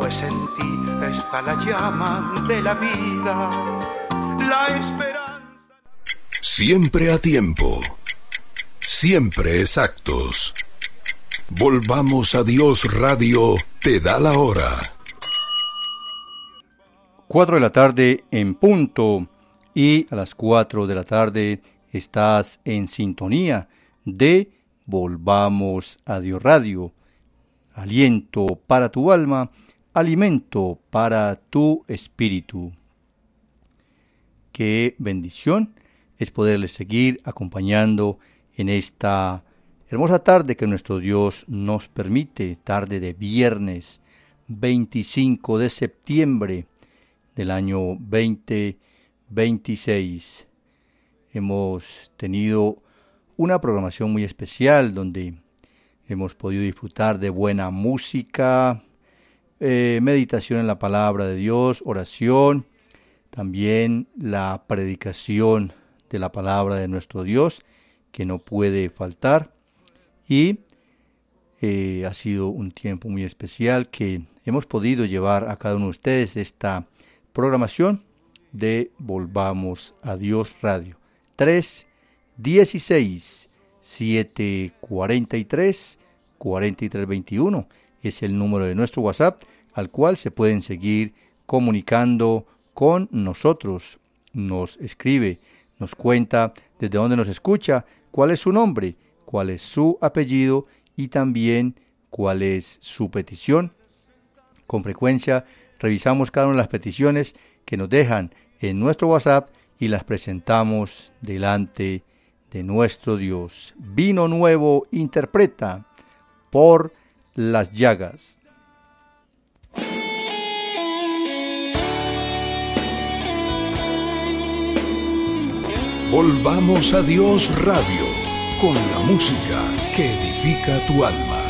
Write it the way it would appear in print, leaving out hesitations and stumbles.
pues en ti está la llama de la vida, la esperanza. Siempre a tiempo, siempre exactos. Volvamos a Dios Radio, te da la hora. 4 de la tarde en punto, y a las 4 de la tarde estás en sintonía de Volvamos a Dios Radio. Aliento para tu alma, alimento para tu espíritu. Qué bendición es poderles seguir acompañando en esta hermosa tarde que nuestro Dios nos permite, tarde de viernes 25 de septiembre del año 2026. Hemos tenido una programación muy especial donde hemos podido disfrutar de buena música, meditación en la palabra de Dios, oración, también la predicación de la palabra de nuestro Dios, que no puede faltar. Y ha sido un tiempo muy especial que hemos podido llevar a cada uno de ustedes esta programación de Volvamos a Dios Radio. 316-743-4321 es el número de nuestro WhatsApp, al cual se pueden seguir comunicando con nosotros. Nos escribe, nos cuenta desde dónde nos escucha, cuál es su nombre, cuál es su apellido y también cuál es su petición. Con frecuencia revisamos cada una de las peticiones que nos dejan en nuestro WhatsApp y las presentamos delante de nuestro Dios. Vino Nuevo interpreta Por las llagas. Volvamos a Dios Radio, con la música que edifica tu alma.